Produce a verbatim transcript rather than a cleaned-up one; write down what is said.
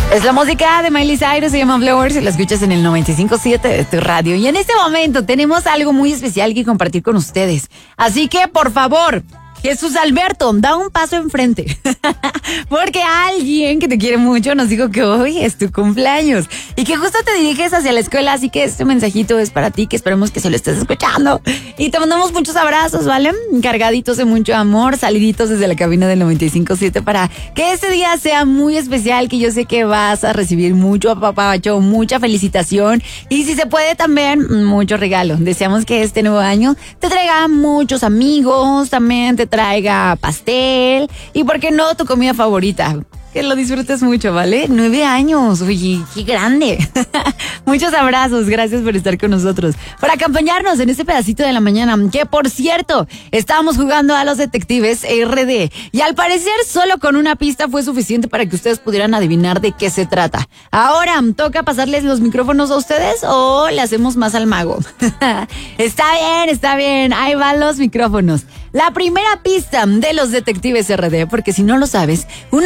Es la música de Miley Cyrus, se llama Flowers y la escuchas en el noventa y cinco punto siete de tu radio. Y en este momento tenemos algo muy especial que compartir con ustedes. Así que, por favor, Jesús Alberto, da un paso enfrente. Porque alguien que te quiere mucho nos dijo que hoy es tu cumpleaños y que justo te diriges hacia la escuela, así que este mensajito es para ti, que esperemos que se lo estés escuchando. Y te mandamos muchos abrazos, ¿vale? Cargaditos de mucho amor, saliditos desde la cabina del noventa y cinco punto siete para que este día sea muy especial, que yo sé que vas a recibir mucho apapacho, mucha felicitación y si se puede también mucho regalo. Deseamos que este nuevo año te traiga muchos amigos, también te traiga pastel y, ¿por qué no, tu comida favorita? Que lo disfrutes mucho, ¿vale? Nueve años, oye, qué grande. Muchos abrazos, gracias por estar con nosotros, por acompañarnos en este pedacito de la mañana, que por cierto, estábamos jugando a los detectives R D y al parecer solo con una pista fue suficiente para que ustedes pudieran adivinar de qué se trata. Ahora, ¿toca pasarles los micrófonos a ustedes o le hacemos más al mago? Está bien, está bien, ahí van los micrófonos. La primera pista de los detectives R D, porque si no lo sabes, una